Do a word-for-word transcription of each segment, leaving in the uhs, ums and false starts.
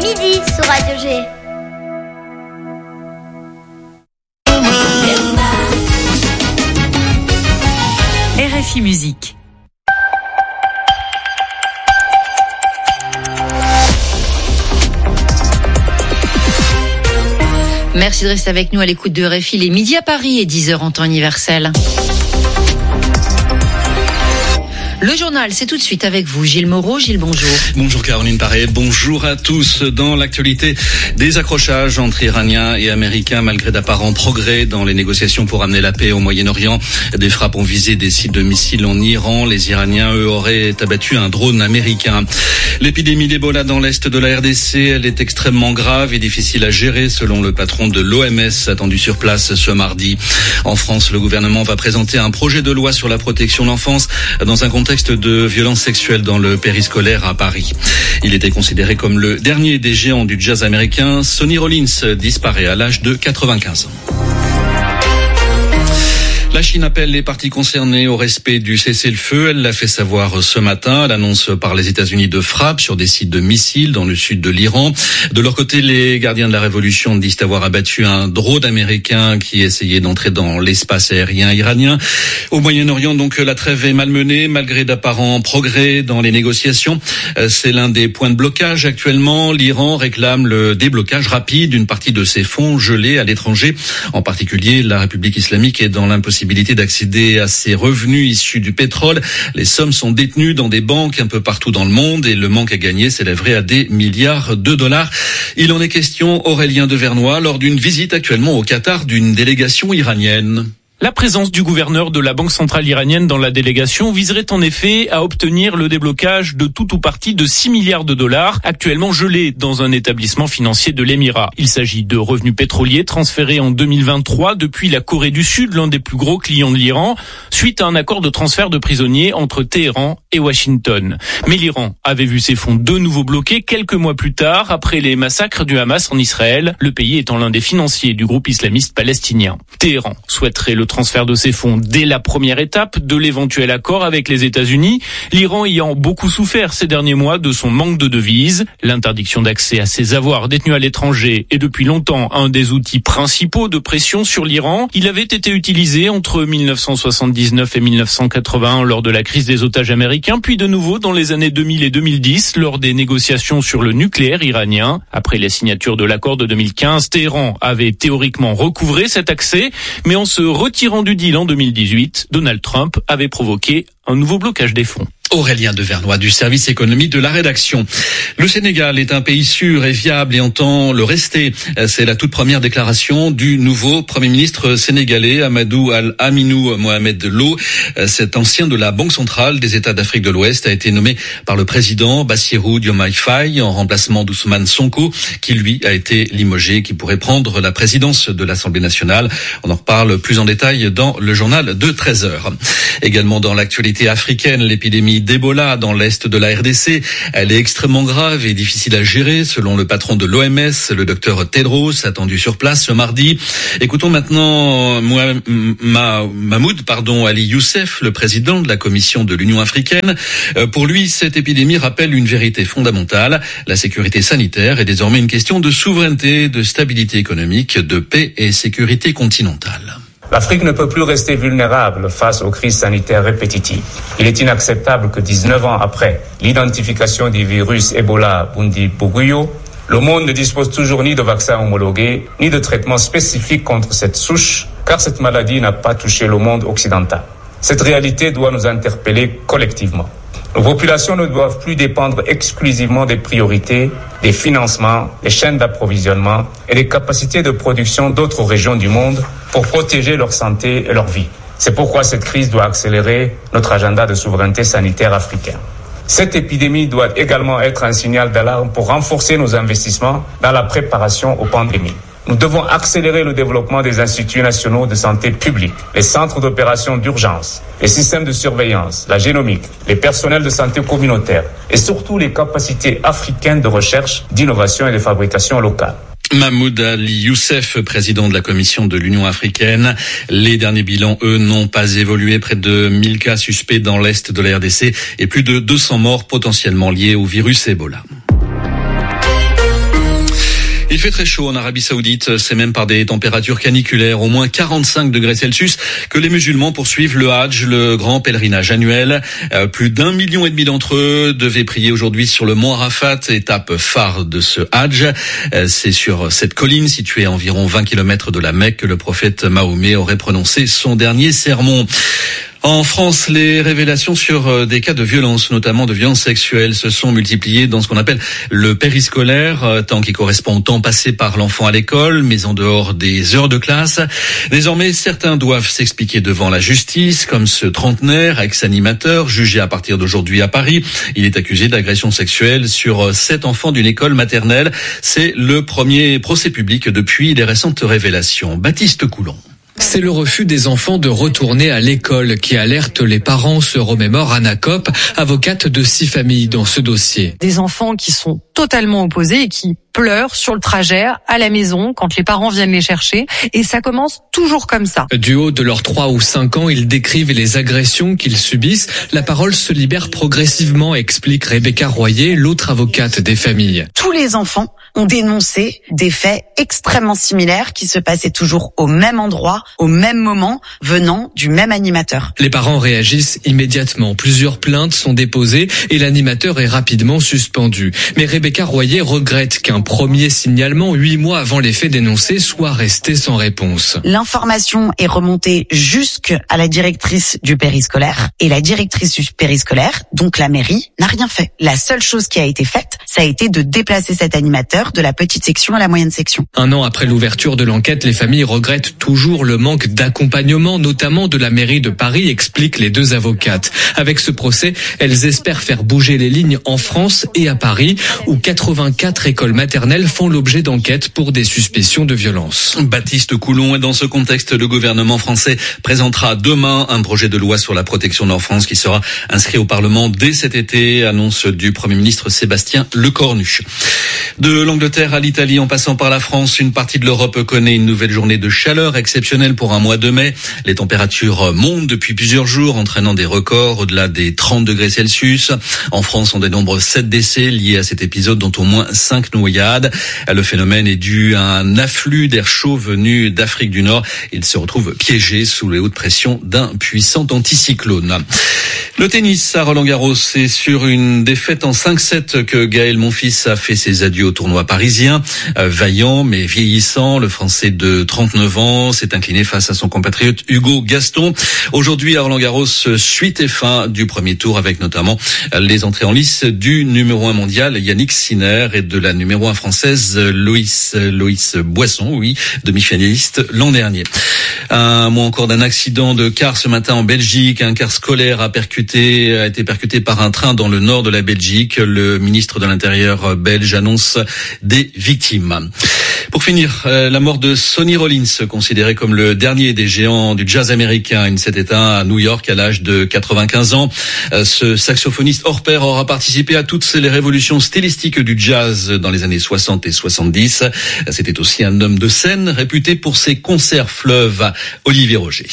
midi sur Radio G. R F I Musique. Merci de rester avec nous à l'écoute de R F I. Les midi à Paris et dix heures en temps universel. Le journal, c'est tout de suite avec vous, Gilles Moreau. Gilles, bonjour. Bonjour Caroline Paré, bonjour à tous. Dans l'actualité, des accrochages entre Iraniens et Américains malgré d'apparents progrès dans les négociations pour amener la paix au Moyen-Orient. Des frappes ont visé des sites de missiles en Iran. Les Iraniens, eux, auraient abattu un drone américain. L'épidémie d'Ebola dans l'est de la R D C, elle est extrêmement grave et difficile à gérer selon le patron de l'O M S attendu sur place ce mardi. En France, le gouvernement va présenter un projet de loi sur la protection de l'enfance dans un contexte de violence sexuelle dans le périscolaire à Paris. Il était considéré comme le dernier des géants du jazz américain. Sonny Rollins disparaît à l'âge de quatre-vingt-quinze ans. La Chine appelle les parties concernées au respect du cessez-le-feu. Elle l'a fait savoir ce matin. L'annonce par les États-Unis de frappes sur des sites de missiles dans le sud de l'Iran. De leur côté, les gardiens de la révolution disent avoir abattu un drone américain qui essayait d'entrer dans l'espace aérien iranien. Au Moyen-Orient, donc, la trêve est malmenée malgré d'apparents progrès dans les négociations. C'est l'un des points de blocage actuellement. L'Iran réclame le déblocage rapide d'une partie de ses fonds gelés à l'étranger. En particulier, la République islamique est dans l'impossibilité d'accéder à ces revenus issus du pétrole. Les sommes sont détenues dans des banques un peu partout dans le monde et le manque à gagner s'élèverait à des milliards de dollars. Il en est question, Aurélien Devernois, lors d'une visite actuellement au Qatar d'une délégation iranienne. La présence du gouverneur de la Banque centrale iranienne dans la délégation viserait en effet à obtenir le déblocage de tout ou partie de six milliards de dollars actuellement gelés dans un établissement financier de l'Émirat. Il s'agit de revenus pétroliers transférés en deux mille vingt-trois depuis la Corée du Sud, l'un des plus gros clients de l'Iran, suite à un accord de transfert de prisonniers entre Téhéran et Washington. Mais l'Iran avait vu ses fonds de nouveau bloqués quelques mois plus tard après les massacres du Hamas en Israël, le pays étant l'un des financiers du groupe islamiste palestinien. Téhéran souhaiterait le transfert de ces fonds dès la première étape de l'éventuel accord avec les États-Unis, l'Iran ayant beaucoup souffert ces derniers mois de son manque de devises. L'interdiction d'accès à ses avoirs détenus à l'étranger est depuis longtemps un des outils principaux de pression sur l'Iran. Il avait été utilisé entre mille neuf cent soixante-dix-neuf et mille neuf cent quatre-vingt-un lors de la crise des otages américains, puis de nouveau dans les années deux mille et deux mille dix lors des négociations sur le nucléaire iranien. Après la signature de l'accord de deux mille quinze, Téhéran avait théoriquement recouvré cet accès, mais en se retirant du deal en deux mille dix-huit, Donald Trump avait provoqué un nouveau blocage des fonds. Aurélien Devernois du service économie de la rédaction. Le Sénégal est un pays sûr et viable et entend le rester. C'est la toute première déclaration du nouveau Premier ministre sénégalais, Amadou Al-Aminou Mohamed Lo. Cet ancien de la Banque centrale des États d'Afrique de l'Ouest a été nommé par le président Bassirou Diomaye Faye en remplacement d'Ousmane Sonko, qui lui a été limogé, qui pourrait prendre la présidence de l'Assemblée nationale. On en reparle plus en détail dans le journal de treize heures. Également dans l'actualité africaine, l'épidémie d'Ebola dans l'est de la R D C. Elle est extrêmement grave et difficile à gérer selon le patron de l'O M S, le docteur Tedros, attendu sur place ce mardi. Écoutons maintenant Mahmoud pardon, Ali Youssef, le président de la Commission de l'Union africaine. Pour lui, cette épidémie rappelle une vérité fondamentale. La sécurité sanitaire est désormais une question de souveraineté, de stabilité économique, de paix et sécurité continentale. L'Afrique ne peut plus rester vulnérable face aux crises sanitaires répétitives. Il est inacceptable que dix-neuf ans après l'identification du virus Ebola Bundibugyo, le monde ne dispose toujours ni de vaccins homologués, ni de traitements spécifiques contre cette souche, car cette maladie n'a pas touché le monde occidental. Cette réalité doit nous interpeller collectivement. Nos populations ne doivent plus dépendre exclusivement des priorités, des financements, des chaînes d'approvisionnement et des capacités de production d'autres régions du monde pour protéger leur santé et leur vie. C'est pourquoi cette crise doit accélérer notre agenda de souveraineté sanitaire africain. Cette épidémie doit également être un signal d'alarme pour renforcer nos investissements dans la préparation aux pandémies. Nous devons accélérer le développement des instituts nationaux de santé publique, les centres d'opération d'urgence, les systèmes de surveillance, la génomique, les personnels de santé communautaire et surtout les capacités africaines de recherche, d'innovation et de fabrication locale. Mahmoud Ali Youssef, président de la Commission de l'Union africaine. Les derniers bilans, eux, n'ont pas évolué. Près de mille cas suspects dans l'est de la R D C et plus de deux cents morts potentiellement liés au virus Ebola. Il fait très chaud en Arabie Saoudite, c'est même par des températures caniculaires, au moins quarante-cinq degrés Celsius, que les musulmans poursuivent le Hajj, le grand pèlerinage annuel. Euh, plus d'un million et demi d'entre eux devaient prier aujourd'hui sur le mont Arafat, étape phare de ce Hajj. Euh, c'est sur cette colline située à environ vingt kilomètres de la Mecque que le prophète Mahomet aurait prononcé son dernier sermon. En France, les révélations sur des cas de violence, notamment de violence sexuelle, se sont multipliées dans ce qu'on appelle le périscolaire, temps qui correspond au temps passé par l'enfant à l'école, mais en dehors des heures de classe. Désormais, certains doivent s'expliquer devant la justice, comme ce trentenaire, ex-animateur, jugé à partir d'aujourd'hui à Paris. Il est accusé d'agression sexuelle sur sept enfants d'une école maternelle. C'est le premier procès public depuis les récentes révélations. Baptiste Coulon. C'est le refus des enfants de retourner à l'école qui alerte les parents, se remémore Anna Kopp, avocate de six familles dans ce dossier. Des enfants qui sont totalement opposés et qui pleurent sur le trajet à la maison quand les parents viennent les chercher, et ça commence toujours comme ça. Du haut de leurs trois ou cinq ans, ils décrivent les agressions qu'ils subissent. La parole se libère progressivement, explique Rebecca Royer, l'autre avocate des familles. Tous les enfants ont dénoncé des faits extrêmement similaires qui se passaient toujours au même endroit, au même moment, venant du même animateur. Les parents réagissent immédiatement. Plusieurs plaintes sont déposées et l'animateur est rapidement suspendu. Mais Rebecca Royer regrette qu'un premier signalement, huit mois avant les faits dénoncés, soit resté sans réponse. L'information est remontée jusqu'à la directrice du périscolaire, et la directrice du périscolaire, donc la mairie, n'a rien fait. La seule chose qui a été faite, ça a été de déplacer cet animateur de la petite section à la moyenne section. Un an après l'ouverture de l'enquête, les familles regrettent toujours le manque d'accompagnement, notamment de la mairie de Paris, expliquent les deux avocates. Avec ce procès, elles espèrent faire bouger les lignes en France et à Paris, où quatre-vingt-quatre écoles maternelles font l'objet d'enquêtes pour des suspicions de violence. Baptiste Coulon. Et dans ce contexte, le gouvernement français présentera demain un projet de loi sur la protection de l'enfance qui sera inscrit au Parlement dès cet été, annonce du Premier ministre Sébastien Lecornu. De l'Angleterre à l'Italie, en passant par la France, une partie de l'Europe connaît une nouvelle journée de chaleur exceptionnelle pour un mois de mai. Les températures montent depuis plusieurs jours, entraînant des records au-delà des trente degrés Celsius. En France, on dénombre sept décès liés à cet épisode, dont au moins cinq noyades. Le phénomène est dû à un afflux d'air chaud venu d'Afrique du Nord. Il se retrouve piégé sous les hautes pressions d'un puissant anticyclone. Le tennis à Roland-Garros, c'est sur une défaite en cinq sept que Gaël Monfils a fait ses adieux au tournoi parisien. Euh, vaillant mais vieillissant, le Français de trente-neuf ans s'est incliné face à son compatriote Hugo Gaston. Aujourd'hui à Roland-Garros, suite et fin du premier tour avec notamment les entrées en lice du numéro un mondial Yannick Sinner et de la numéro un française Loïs, Loïs Boisson, oui, demi-finaliste l'an dernier. Un mot encore d'un accident de car ce matin en Belgique. Un car scolaire a percuté, a été percuté par un train dans le nord de la Belgique. Le ministre de l'Intérieur belge annonce des victimes. Pour finir, la mort de Sonny Rollins, considéré comme le dernier des géants du jazz américain. Il s'est éteint à New York à l'âge de quatre-vingt-quinze ans. Ce saxophoniste hors pair aura participé à toutes les révolutions stylistiques du jazz dans les années soixante et soixante-dix. C'était aussi un homme de scène réputé pour ses concerts fleuves. Olivier Roger.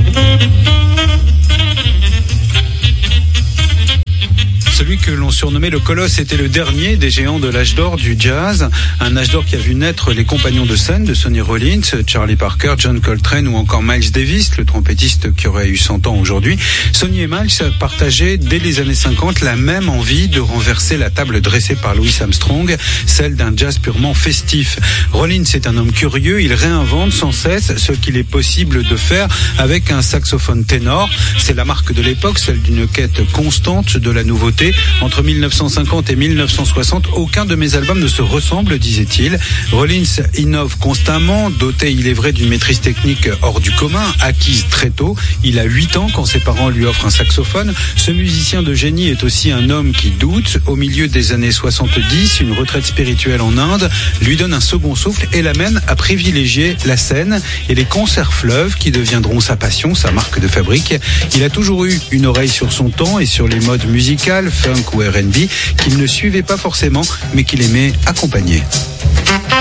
Celui que l'on surnommait le Colosse était le dernier des géants de l'âge d'or du jazz. Un âge d'or qui a vu naître les compagnons de scène de Sonny Rollins, Charlie Parker, John Coltrane ou encore Miles Davis, le trompettiste qui aurait eu cent ans aujourd'hui. Sonny et Miles partageaient dès les années cinquante la même envie de renverser la table dressée par Louis Armstrong, celle d'un jazz purement festif. Rollins est un homme curieux, il réinvente sans cesse ce qu'il est possible de faire avec un saxophone ténor. C'est la marque de l'époque, celle d'une quête constante de la nouveauté. Entre mille neuf cent cinquante et mille neuf cent soixante, aucun de mes albums ne se ressemble, disait-il. Rollins innove constamment, doté, il est vrai, d'une maîtrise technique hors du commun, acquise très tôt. Il a huit ans quand ses parents lui offrent un saxophone. Ce musicien de génie est aussi un homme qui doute. Au milieu des années soixante-dix, une retraite spirituelle en Inde lui donne un second souffle et l'amène à privilégier la scène et les concerts fleuves qui deviendront sa passion, sa marque de fabrique. Il a toujours eu une oreille sur son temps et sur les modes musicales, funk ou R and B, qu'il ne suivait pas forcément, mais qu'il aimait accompagner.